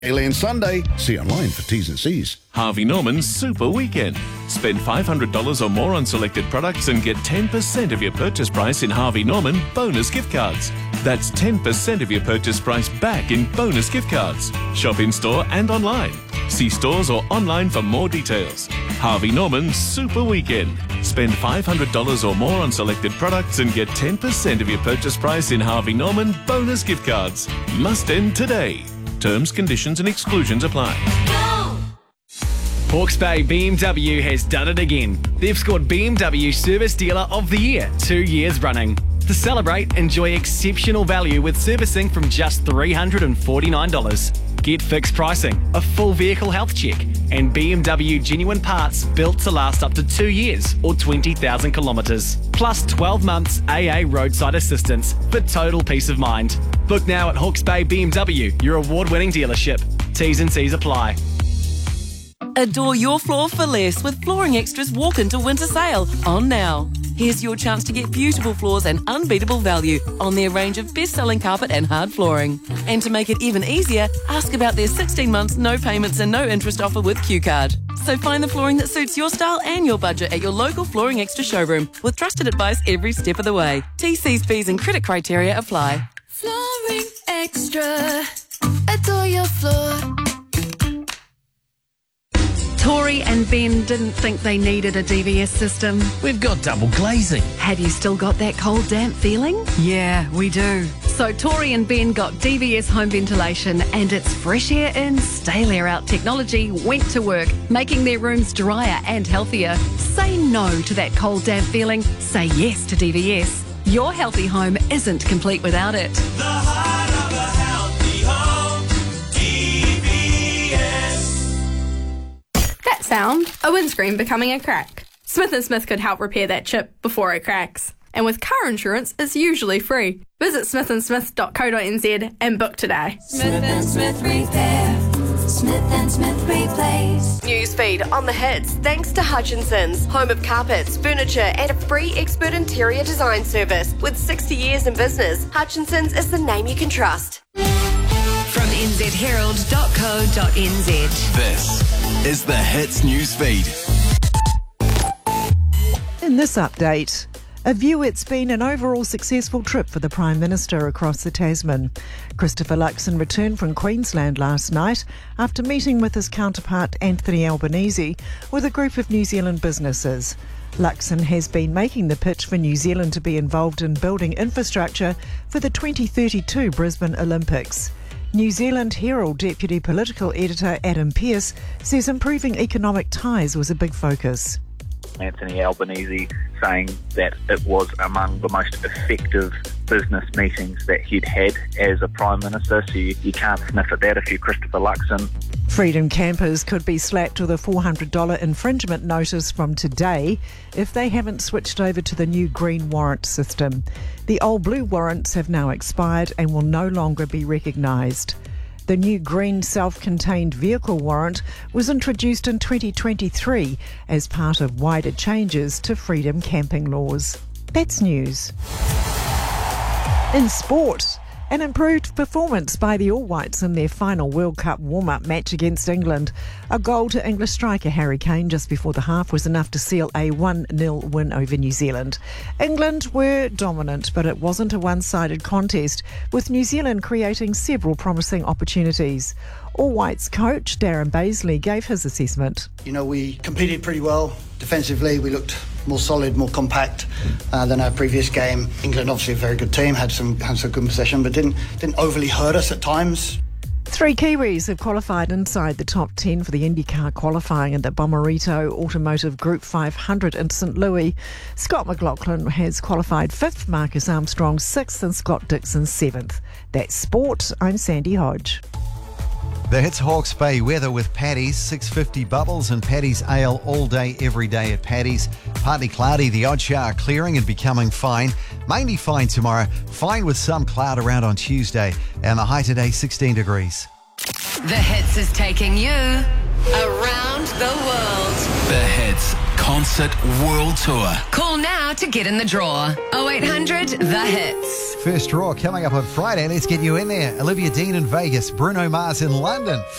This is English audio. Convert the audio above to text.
Daily and Sunday. See online for T's and C's. Harvey Norman's Super Weekend. Spend $500 or more on selected products and get 10% of your purchase price in Harvey Norman bonus gift cards. That's 10% of your purchase price back in bonus gift cards. Shop in-store and online. See stores or online for more details. Harvey Norman's Super Weekend. Spend $500 or more on selected products and get 10% of your purchase price in Harvey Norman bonus gift cards. Must end today. Terms, conditions and exclusions apply. Hawke's Bay BMW has done it again. They've scored BMW Service Dealer of the Year 2 years running. To celebrate, enjoy exceptional value with servicing from just $349. Get fixed pricing, a full vehicle health check, and BMW genuine parts built to last up to 2 years or 20,000 kilometres. Plus 12 months AA roadside assistance for total peace of mind. Book now at Hawke's Bay BMW, your award-winning dealership. T's and C's apply. Adore your floor for less with Flooring Extra's Walk Into Winter Sale on now. Here's your chance to get beautiful floors and unbeatable value on their range of best-selling carpet and hard flooring. And to make it even easier, ask about their 16 months no payments and no interest offer with Q-Card. So find the flooring that suits your style and your budget at your local Flooring Extra showroom with trusted advice every step of the way. TC's fees and credit criteria apply. Flooring Extra. Adore your floor. Tori and Ben didn't think they needed a DVS system. We've got double glazing. Have you still got that cold, damp feeling? Yeah, we do. So Tori and Ben got DVS home ventilation and its fresh air in, stale air out technology went to work, making their rooms drier and healthier. Say no to that cold, damp feeling. Say yes to DVS. Your healthy home isn't complete without it. The heart of a healthy home, DVS. That sound, a windscreen becoming a crack. Smith & Smith could help repair that chip before it cracks. And with car insurance, it's usually free. Visit smithandsmith.co.nz and book today. Smith & Smith Repair. Smith & Smith Replace. Newsfeed on the hits thanks to Hutchinson's, home of carpets, furniture and a free expert interior design service. With 60 years in business, Hutchinson's is the name you can trust. From nzherald.co.nz. This is the Hits Newsfeed. In this update, a view it's been an overall successful trip for the Prime Minister across the Tasman. Christopher Luxon returned from Queensland last night after meeting with his counterpart Anthony Albanese with a group of New Zealand businesses. Luxon has been making the pitch for New Zealand to be involved in building infrastructure for the 2032 Brisbane Olympics. New Zealand Herald Deputy Political Editor Adam Pearce says improving economic ties was a big focus. Anthony Albanese saying that it was among the most effective business meetings that he'd had as a Prime Minister, so you can't sniff at that if you're Christopher Luxon. Freedom campers could be slapped with a $400 infringement notice from today if they haven't switched over to the new green warrant system. The old blue warrants have now expired and will no longer be recognised. The new green self-contained vehicle warrant was introduced in 2023 as part of wider changes to freedom camping laws. That's news. In sport, an improved performance by the All Whites in their final World Cup warm-up match against England. A goal to English striker Harry Kane just before the half was enough to seal a 1-0 win over New Zealand. England were dominant, but it wasn't a one-sided contest, with New Zealand creating several promising opportunities. All Whites coach Darren Baisley gave his assessment. You know, we competed pretty well. Defensively, we looked more solid, more compact than our previous game. England, obviously a very good team, had some good possession, but didn't overly hurt us at times. 3 Kiwis have qualified inside the top 10 for the IndyCar qualifying at the Bomarito Automotive Group 500 in St Louis. Scott McLaughlin has qualified 5th, Marcus Armstrong 6th and Scott Dixon 7th. That's sport. I'm Sandy Hodge. The Hits Hawke's Bay weather with Paddy's, 650 bubbles and Paddy's Ale all day, every day at Paddy's. Partly cloudy, the odd shower clearing and becoming fine. Mainly fine tomorrow, fine with some cloud around on Tuesday. And the high today, 16 degrees. The Hits is taking you around the world. The Hits Concert World Tour. Call now to get in the draw. 0800 The Hits. First draw coming up on Friday. Let's get you in there. Olivia Dean in Vegas, Bruno Mars in London.